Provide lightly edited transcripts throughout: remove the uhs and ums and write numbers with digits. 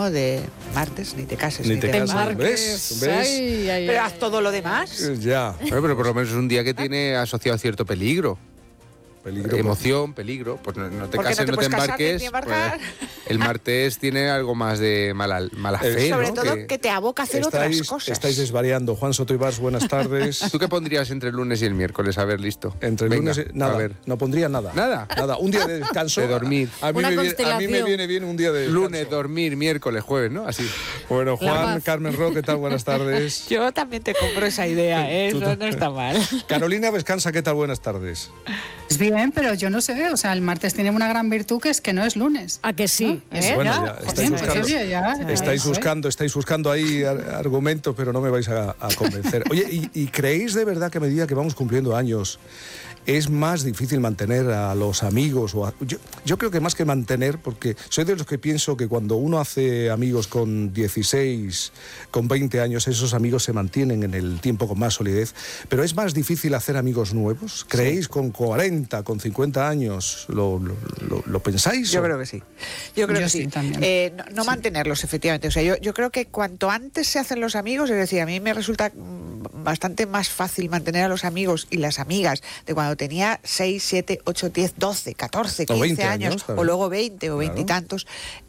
uno de martes, ni te cases, Ni te cases, embarques. ¿ves? Pero haz todo lo demás. Ya. Bueno, pero por lo menos es un día que tiene asociado cierto peligro. Emoción, peligro, pues no te cases, no te embarques. Pues, el martes tiene algo más de mala fe, sobre ¿no? todo que te aboca a hacer otras cosas. Estáis desvariando. Juan Soto Ibars, buenas tardes. ¿Tú qué pondrías entre el lunes y el miércoles? A ver, listo. Entre el lunes y... Nada, a ver. no pondría nada. ¿Nada? Nada, un día de descanso. De dormir. A mí me viene bien un día de descanso. Lunes, dormir, miércoles, jueves, ¿no? Así. Bueno, Juan, Carmen Ro, ¿qué tal? Buenas tardes. Yo también te compro esa idea, eso no está mal. Carolina Vescanza, ¿qué tal? Buenas tardes. Es bien, pero yo no sé, o sea, el martes tiene una gran virtud que es que no es lunes. ¿A que sí? ¿No? Bueno, ya estáis buscando ahí argumentos, pero no me vais a convencer. Oye, ¿y creéis de verdad que a medida que vamos cumpliendo años es más difícil mantener a los amigos? Yo creo que más que mantener, porque soy de los que pienso que cuando uno hace amigos con 16, con 20 años, esos amigos se mantienen en el tiempo con más solidez, pero es más difícil hacer amigos nuevos. ¿Creéis con 40, con 50 años? ¿Lo pensáis? Yo creo que sí. Yo creo que sí. También. No mantenerlos, efectivamente. O sea, yo creo que cuanto antes se hacen los amigos, es decir, a mí me resulta bastante más fácil mantener a los amigos y las amigas de cuando tenía 6, 7, 8, 10, 12, 14, 15 años o luego 20 o 20 y tantos,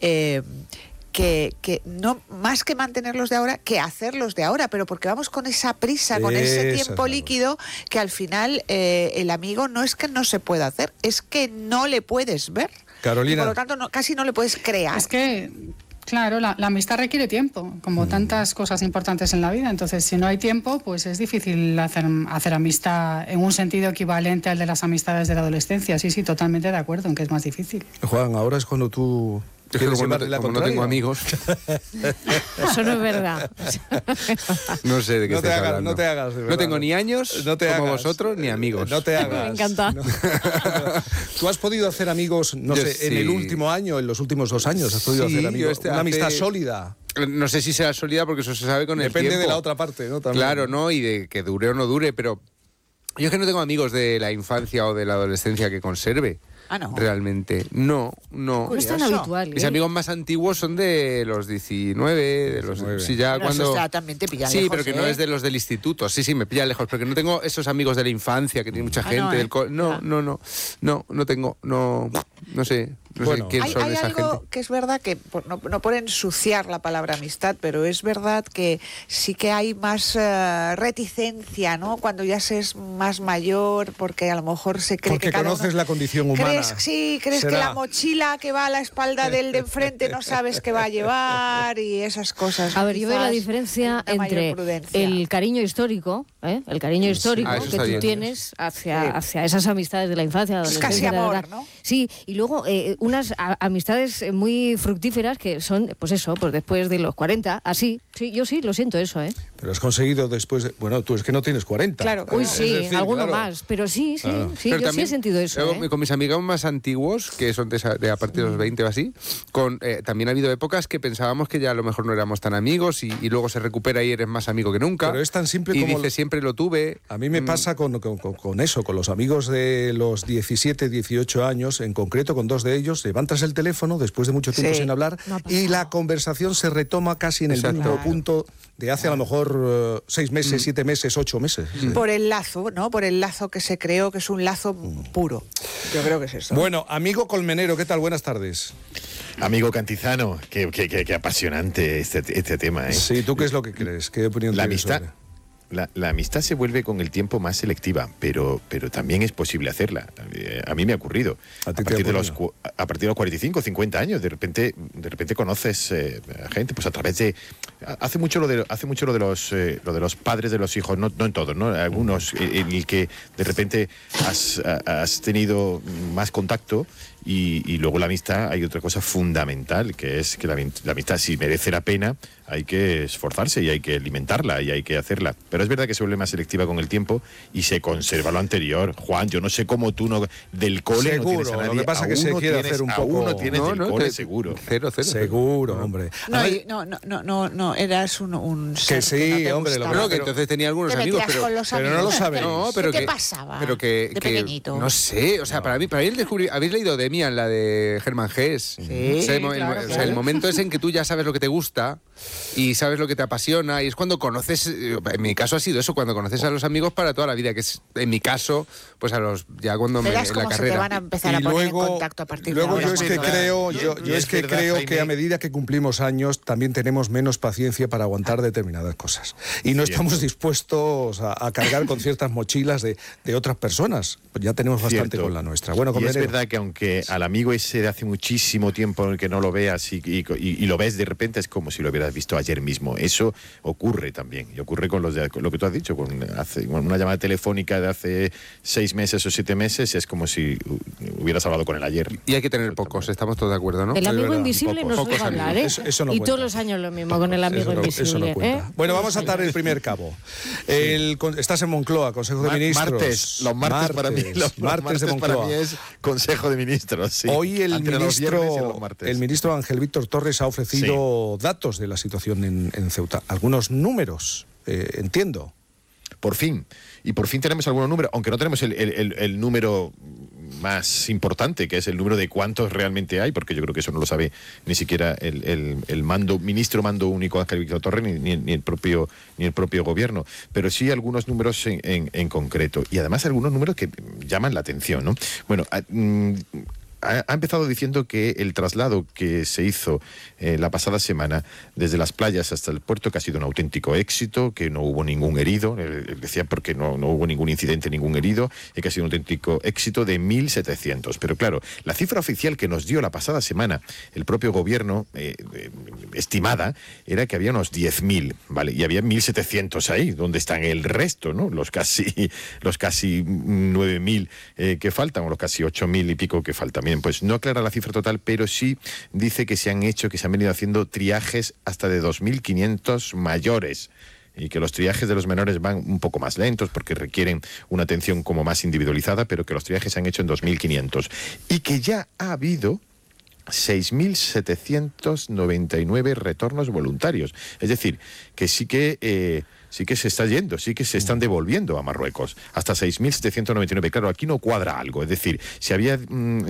que no más que mantenerlos de ahora, que hacerlos de ahora, pero porque vamos con esa prisa, con ese tiempo líquido, que al final el amigo no es que no se pueda hacer, es que no le puedes ver. Carolina. Y por lo tanto, casi no le puedes crear. Es que, claro, la amistad requiere tiempo, como tantas cosas importantes en la vida. Entonces, si no hay tiempo, pues es difícil hacer amistad en un sentido equivalente al de las amistades de la adolescencia. Sí, totalmente de acuerdo en que es más difícil. Juan, ahora es cuando tú... Como no tengo amigos. Eso no es verdad. No sé de qué estás hablando. No te hagas, de verdad. No tengo ni años como vosotros, ni amigos. No te hagas. Me encanta. No. ¿Tú has podido hacer amigos, en el último año, en los últimos 2 años? ¿Has podido hacer amigos? Una amistad sólida. No sé si será sólida porque eso se sabe con el tiempo. Depende de la otra parte, ¿no? También. Claro, ¿no? Y de que dure o no dure, pero yo es que no tengo amigos de la infancia o de la adolescencia que conserve. Ah, no. Realmente. No. No es tan habitual. Mis amigos más antiguos son de los 19, de los... Sí, ya pero cuando... eso ya también te pillan sí, lejos, pero que no es de los del instituto. Sí, me pilla lejos, porque no tengo esos amigos de la infancia que tiene mucha gente. No tengo, no sé. No sé quién son esa gente. Hay algo que es verdad que, no por ensuciar la palabra amistad, pero es verdad que sí que hay más reticencia, ¿no? Cuando ya se es más mayor, porque a lo mejor se cree porque que cada conoces la condición humana. Crees que la mochila que va a la espalda del de enfrente no sabes qué va a llevar y esas cosas. A ver, yo veo la diferencia entre el cariño histórico, el cariño histórico que tú tienes hacia esas amistades de la infancia, de la adolescencia. Es casi amor, ¿no? Sí, y luego unas amistades muy fructíferas que son, pues eso, pues después de los 40, así. Sí, yo sí lo siento eso, Pero has conseguido después de... Bueno, tú es que no tienes 40. Claro. Uy, sí, decir, alguno más, pero sí, pero yo también, sí he sentido eso. Con mis amigos más antiguos, que son de a partir de los 20 o así, también ha habido épocas que pensábamos que ya a lo mejor no éramos tan amigos y luego se recupera y eres más amigo que nunca. Pero es tan simple y como... dice, siempre lo tuve. A mí me pasa con eso, con los amigos de los 17, 18 años, en concreto con 2 de ellos, levantas el teléfono después de mucho tiempo sin hablar y la conversación se retoma casi en el mismo punto de hace a lo mejor 6 meses, 7 meses, 8 meses. Por el lazo, ¿no? Por el lazo que se creó, que es un lazo puro. Yo creo que es eso. Bueno, amigo Colmenero, ¿qué tal? Buenas tardes. Amigo Cantizano, qué apasionante este tema, ¿eh? Sí, ¿tú qué es lo que crees? ¿Qué opinión tienes sobre? La amistad se vuelve con el tiempo más selectiva, pero también es posible hacerla. A mí me ha ocurrido. A partir de los 45, 50 años, de repente conoces a gente, pues a través de... Hace mucho lo de los padres de los hijos, no en todos, ¿no? Algunos en el que de repente has tenido más contacto y luego la amistad, hay otra cosa fundamental, que es que la amistad, si merece la pena, hay que esforzarse y hay que alimentarla y hay que hacerla. Pero es verdad que se vuelve más selectiva con el tiempo y se conserva lo anterior. Juan, yo no sé cómo tú del cole seguro, no tienes a nadie. Lo que pasa es que se quiere hacer un poco... Uno tienes del cole, seguro. Cero. Seguro, hombre. No, eras un que sí, no hombre. Pero que entonces tenía algunos amigos, pero no lo sabes. ¿Qué te pasaba pero que de pequeñito? No sé, o sea, para mí el descubrir... ¿Habéis leído de Damián, la de Germán Gess. Sí, el momento es en que tú ya sabes lo que te gusta y sabes lo que te apasiona, y es cuando conoces, en mi caso ha sido eso, cuando conoces a los amigos para toda la vida, que es, en mi caso, pues ya cuando en la carrera. Se te van a empezar a poner en contacto a partir de ahora. Yo es que creo que a medida que cumplimos años también tenemos menos paciencia para aguantar determinadas cosas. Y no estamos dispuestos a cargar con ciertas mochilas de otras personas. Pues ya tenemos bastante con la nuestra. Bueno, y es verdad que aunque al amigo ese de hace muchísimo tiempo en el que no lo veas y lo ves de repente, es como si lo hubieras visto ayer mismo. Eso ocurre también. Y ocurre con lo que tú has dicho, con una llamada telefónica de hace 6 meses o 7 meses, es como si hubieras hablado con él ayer. Y hay que tener pocos, estamos todos de acuerdo, ¿no? El amigo invisible no suele hablar, ¿eh? Eso no y cuenta. todos los años lo mismo con el amigo invisible. Bueno, vamos a atar el primer cabo. Estás en Moncloa, Consejo de Ministros. Los martes para mí. Los martes de Moncloa. Para mí es Consejo de Ministros. Sí. Hoy el ministro Ángel Víctor Torres ha ofrecido datos de la situación en Ceuta. Algunos números, entiendo. Por fin. Y por fin tenemos algunos números, aunque no tenemos el número más importante, que es el número de cuántos realmente hay, porque yo creo que eso no lo sabe ni siquiera el ministro mando único Ángel Víctor Torres ni el propio gobierno, pero sí algunos números en concreto, y además algunos números que llaman la atención, ¿no? Bueno, ha empezado diciendo que el traslado que se hizo la pasada semana desde las playas hasta el puerto, que ha sido un auténtico éxito, que no hubo ningún herido, él decía porque no hubo ningún incidente, ningún herido, y que ha sido un auténtico éxito de 1.700. Pero claro, la cifra oficial que nos dio la pasada semana el propio gobierno, estimada, era que había unos 10.000, ¿vale? Y había 1.700 ahí, donde están el resto, ¿no? Los casi 9.000 que faltan, o los casi 8.000 y pico que faltan. Bien, pues no aclara la cifra total, pero sí dice que se han venido haciendo triajes hasta de 2.500 mayores, y que los triajes de los menores van un poco más lentos porque requieren una atención como más individualizada, pero que los triajes se han hecho en 2.500 y que ya ha habido 6.799 retornos voluntarios. Es decir, que sí que se está yendo, sí que se están devolviendo a Marruecos, hasta 6.799. Claro, aquí no cuadra algo, es decir, si había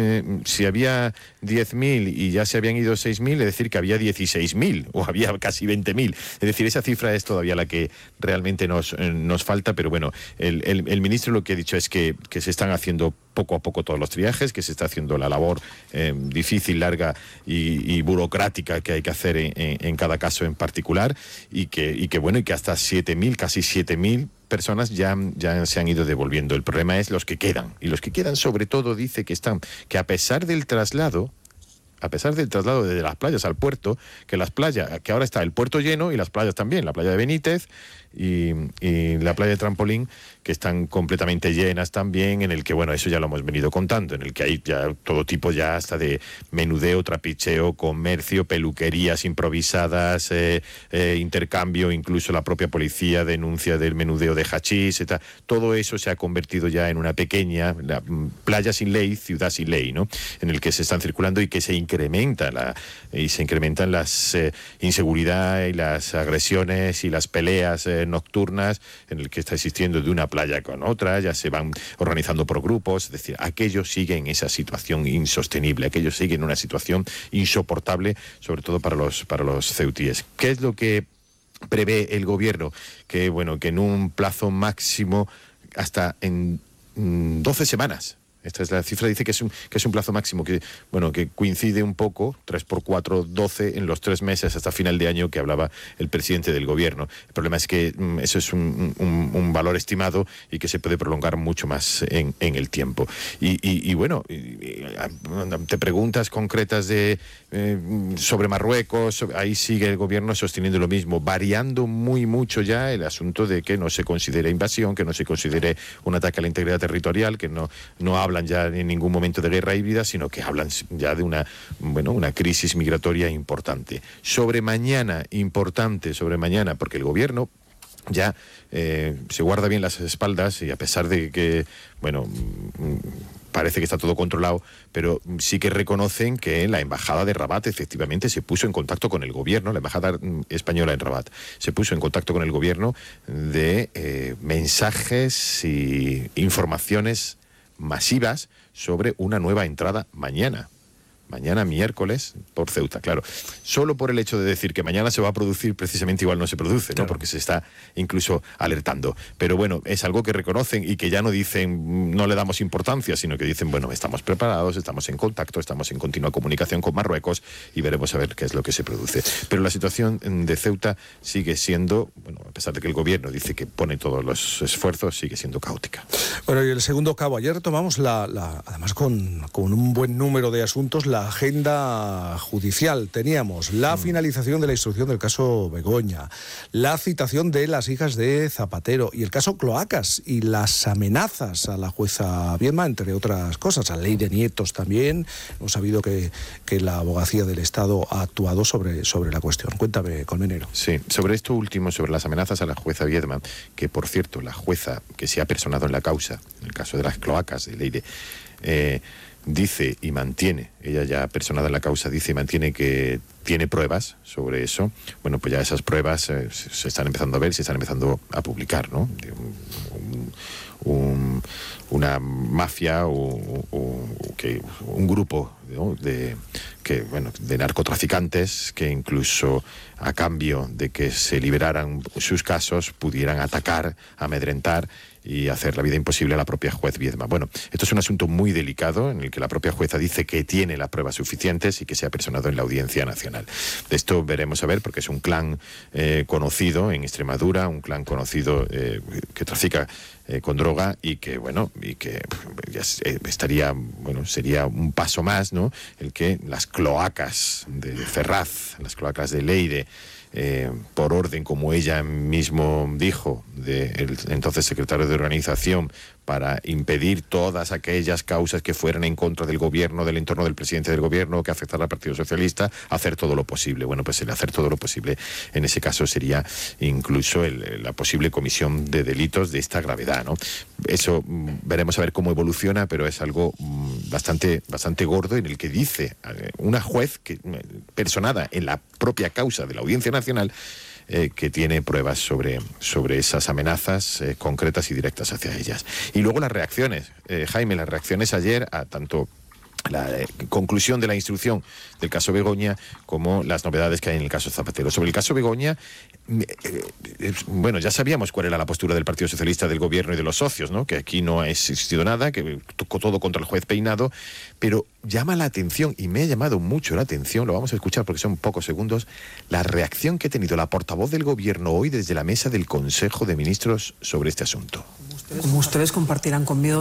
10.000 y ya se habían ido 6.000, es decir, que había 16.000 o había casi 20.000. Es decir, esa cifra es todavía la que realmente nos falta, pero bueno, el ministro lo que ha dicho es que se están haciendo poco a poco todos los triajes, que se está haciendo la labor difícil, larga y burocrática que hay que hacer en cada caso en particular, y que hasta 7.000, casi 7.000 personas ya se han ido devolviendo. El problema es los que quedan, y los que quedan sobre todo dice que a pesar del traslado desde las playas al puerto, que ahora está el puerto lleno y las playas también, la playa de Benítez y la playa de Trampolín, que están completamente llenas también, en el que, bueno, eso ya lo hemos venido contando, en el que hay ya todo tipo ya hasta de menudeo, trapicheo, comercio, peluquerías improvisadas, intercambio, incluso la propia policía denuncia del menudeo de hachís, etc. Todo eso se ha convertido ya en una pequeña playa sin ley, ciudad sin ley, ¿no? En el que se están circulando y que se incrementan las inseguridad y las agresiones y las peleas nocturnas, en el que está existiendo de una playa con otra, ya se van organizando por grupos, es decir, aquello sigue en esa situación insostenible, aquello sigue en una situación insoportable, sobre todo para los ceutíes. ¿Qué es lo que prevé el gobierno? Que en un plazo máximo hasta en 12 semanas. Esta es la cifra, dice que es un plazo máximo que coincide un poco, 3 por 4, 12 en los 3 meses hasta final de año que hablaba el presidente del gobierno. El problema es que eso es un valor estimado y que se puede prolongar mucho más en el tiempo. Te preguntas concretas sobre Marruecos, ahí sigue el gobierno sosteniendo lo mismo, variando mucho ya el asunto de que no se considere invasión, que no se considere un ataque a la integridad territorial, que no hablan ya en ningún momento de guerra híbrida, sino que hablan ya de una crisis migratoria importante. Sobre mañana, porque el gobierno ya se guarda bien las espaldas, y a pesar de que, parece que está todo controlado, pero sí que reconocen que la embajada de Rabat efectivamente se puso en contacto con el gobierno, la embajada española en Rabat se puso en contacto con el gobierno de mensajes y informaciones masivas sobre una nueva entrada mañana miércoles por Ceuta. Claro, solo por el hecho de decir que mañana se va a producir, precisamente igual no se produce, ¿no? Claro. Porque se está incluso alertando. Pero bueno, es algo que reconocen y que ya no dicen, no le damos importancia, sino que dicen, bueno, estamos preparados, estamos en contacto, estamos en continua comunicación con Marruecos y veremos a ver qué es lo que se produce. Pero la situación de Ceuta sigue siendo, bueno, a pesar de que el gobierno dice que pone todos los esfuerzos, sigue siendo caótica. Bueno, y el segundo cabo, ayer tomamos además con un buen número de asuntos, la agenda judicial. Teníamos la finalización de la instrucción del caso Begoña, la citación de las hijas de Zapatero y el caso Cloacas y las amenazas a la jueza Viedma, entre otras cosas, a ley de nietos también. Hemos sabido que la abogacía del Estado ha actuado sobre la cuestión. Cuéntame, Colmenero. Sí, sobre esto último, sobre las amenazas a la jueza Viedma, que por cierto, la jueza que se ha personado en la causa, en el caso de las cloacas de Leire, dice y mantiene, ella ya personada en la causa, dice y mantiene que tiene pruebas sobre eso. Bueno, pues ya esas pruebas se están empezando a ver, se están empezando a publicar, ¿no? Una mafia o un grupo, ¿no? de narcotraficantes que incluso a cambio de que se liberaran sus casos pudieran atacar, amedrentar y hacer la vida imposible a la propia juez Viedma. Bueno, esto es un asunto muy delicado en el que la propia jueza dice que tiene las pruebas suficientes y que se ha personado en la Audiencia Nacional. De esto veremos a ver, porque es un clan conocido en Extremadura, un clan conocido que trafica con droga y que, bueno, ya sería un paso más, ¿no? El que las cloacas de Ferraz, las cloacas de Leire, por orden, como ella mismo dijo, del entonces secretario de organización, para impedir todas aquellas causas que fueran en contra del gobierno, del entorno del presidente del gobierno, que afectaran al Partido Socialista, hacer todo lo posible. Bueno, pues el hacer todo lo posible en ese caso sería incluso la posible comisión de delitos de esta gravedad, ¿no? Eso veremos a ver cómo evoluciona, pero es algo bastante gordo, en el que dice una juez que personada en la propia causa de la Audiencia Nacional, que tiene pruebas sobre esas amenazas concretas y directas hacia ellas. Y luego las reacciones, Jaime, las reacciones ayer a tanto la conclusión de la instrucción del caso Begoña como las novedades que hay en el caso Zapatero. Sobre el caso Begoña, bueno, ya sabíamos cuál era la postura del Partido Socialista, del gobierno y de los socios, ¿no? Que aquí no ha existido nada, que tocó todo contra el juez Peinado, pero llama la atención, y me ha llamado mucho la atención, lo vamos a escuchar porque son pocos segundos, la reacción que ha tenido la portavoz del gobierno hoy desde la mesa del Consejo de Ministros sobre este asunto. Como ustedes compartirán conmigo,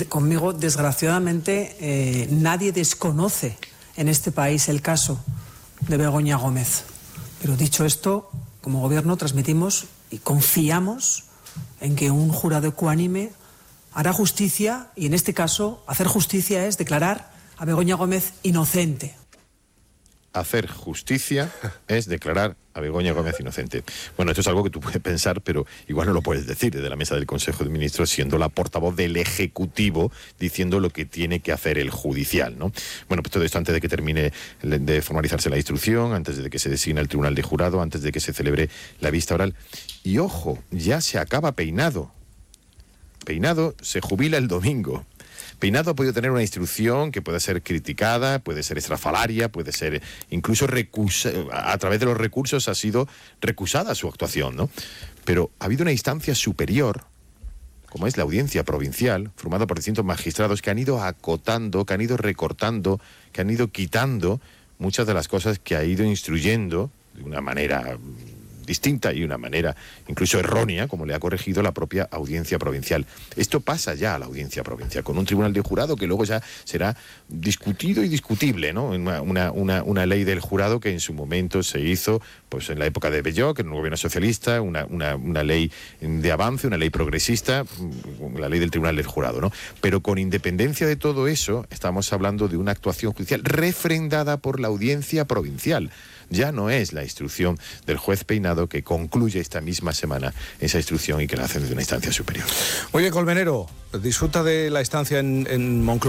desgraciadamente nadie desconoce en este país el caso de Begoña Gómez. Pero dicho esto, como gobierno transmitimos y confiamos en que un jurado ecuánime hará justicia, y en este caso hacer justicia es declarar a Begoña Gómez inocente. Hacer justicia es declarar a Begoña Gómez inocente. Bueno, esto es algo que tú puedes pensar, pero igual no lo puedes decir desde la mesa del Consejo de Ministros, siendo la portavoz del Ejecutivo, diciendo lo que tiene que hacer el judicial, ¿no? Bueno, pues todo esto antes de que termine de formalizarse la instrucción, antes de que se designe el tribunal de jurado, antes de que se celebre la vista oral. Y ojo, ya se acaba Peinado. Peinado se jubila el domingo. Peinado ha podido tener una instrucción que puede ser criticada, puede ser estrafalaria, puede ser incluso a través de los recursos ha sido recusada su actuación, ¿no? Pero ha habido una instancia superior, como es la Audiencia Provincial, formada por distintos magistrados que han ido acotando, que han ido recortando, que han ido quitando muchas de las cosas que ha ido instruyendo de una manera distinta y una manera incluso errónea, como le ha corregido la propia Audiencia Provincial. Esto pasa ya a la Audiencia Provincial, con un tribunal de jurado que luego ya será discutido y discutible, ¿no? Una ley del jurado que en su momento se hizo pues en la época de Belloc, en un gobierno socialista, una ley de avance, una ley progresista, la ley del tribunal del jurado, ¿no? Pero con independencia de todo eso, estamos hablando de una actuación judicial refrendada por la Audiencia Provincial. Ya no es la instrucción del juez Peinado, que concluye esta misma semana esa instrucción y que la hacen desde una instancia superior. Oye, Colmenero, disfruta de la estancia en Moncloa.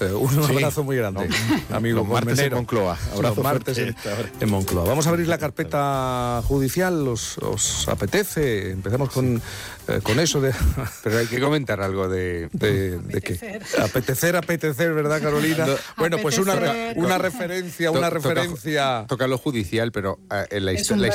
Un abrazo muy grande, amigo. Los martes en Moncloa. Los martes en Moncloa. Vamos a abrir la carpeta judicial. ¿Os apetece? Empezamos con eso de... Pero hay que comentar algo de qué. Apetecer, ¿verdad, Carolina? Bueno, pues una referencia. Toca lo judicial, pero en la historia